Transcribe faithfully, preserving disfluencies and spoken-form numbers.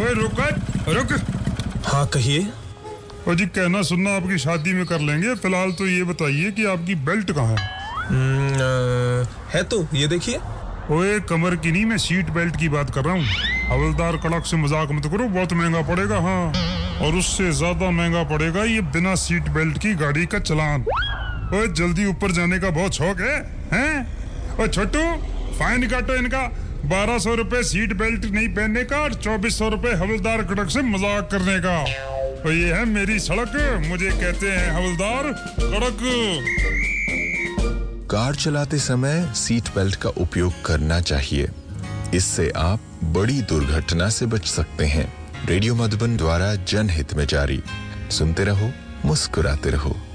ओए रुक रुक। हाँ कहिए। ओ जी कहना सुनना आपकी शादी में कर लेंगे, फिलहाल तो ये बताइए कि आपकी बेल्ट कहाँ है? न, है तो ये देखिए। ओए कमर की नहीं, मैं सीट बेल्ट की बात कर रहा हूँ। हवलदार कड़क से मजाक मत करो, बहुत महंगा पड़ेगा। हाँ, और उससे ज्यादा महंगा पड़ेगा ये बिना सीट बेल्ट की गाड़ी का चलान। ओए जल्दी ऊपर जाने का बहुत शौक है, हैं? ओए छोटू फाइन काटो इनका, बारह सौ रुपए सीट बेल्ट नहीं पहनने का और चौबीस सौ रुपए हवलदार कड़क से मजाक करने का। तो ये है मेरी सड़क, मुझे कहते हैं हवलदार कड़क। कार चलाते समय सीट बेल्ट का उपयोग करना चाहिए, इससे आप बड़ी दुर्घटना से बच सकते हैं। रेडियो मधुबन द्वारा जनहित में जारी। सुनते रहो, मुस्कुराते रहो।